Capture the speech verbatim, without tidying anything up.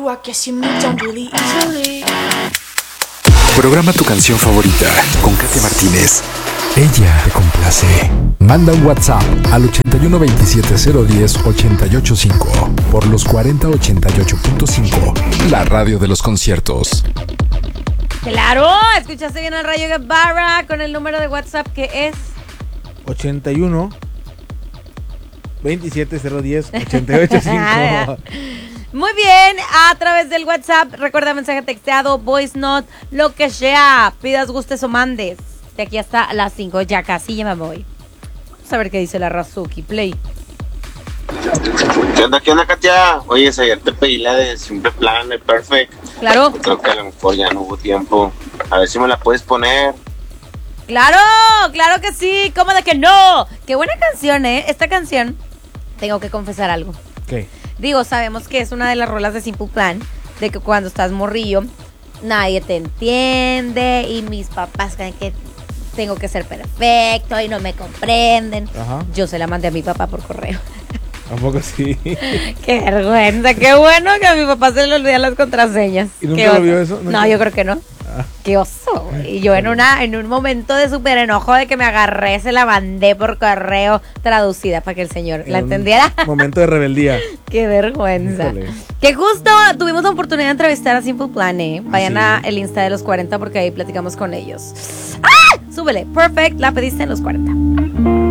you, I guess you moved on really easily. Programa tu canción favorita con Katia Martínez. Ella te complace. Manda un WhatsApp al ochenta y uno veintisiete cero diez ochenta y ocho cinco por los cuarenta ochenta y ocho punto cinco, la radio de los conciertos. Claro, escuchaste bien al Rayo Guevara con el número de WhatsApp que es ochenta y uno veintisiete cero diez ochenta y ocho cinco. Muy bien, a través del WhatsApp, recuerda mensaje texteado, voice note, lo que sea, pidas, gustes o mandes. De aquí hasta las cinco, ya casi ya me voy. Vamos a ver qué dice la Razuki, play. ¿Qué onda, qué onda, Katia? Oye, ayer te pedí la de Simple Plan, de Perfect. Claro. Creo que a lo mejor ya no hubo tiempo. A ver si me la puedes poner. Claro, claro que sí, ¿cómo de que no? Qué buena canción, ¿eh? Esta canción, tengo que confesar algo. ¿Qué? Digo, sabemos que es una de las rolas de Simple Plan, de que cuando estás morrillo, nadie te entiende y mis papás creen que tengo que ser perfecto y no me comprenden. Ajá. Yo se la mandé a mi papá por correo. Tampoco sí. Qué vergüenza, qué bueno que a mi papá se le olvidan las contraseñas. ¿Y nunca Qué lo oso. vio eso? ¿Nunca? No, yo creo que no. Ah. Qué oso. Y yo en una en un momento de súper enojo de que me agarré, se la mandé por correo traducida para que el señor la En un entendiera. Momento de rebeldía. Qué vergüenza. Híjole. Que justo tuvimos la oportunidad de entrevistar a Simple Plan, ¿eh? Vayan Sí. a el Insta de los cuarenta porque ahí platicamos con ellos. ¡Ah! Súbele. Perfect. La pediste en los cuarenta.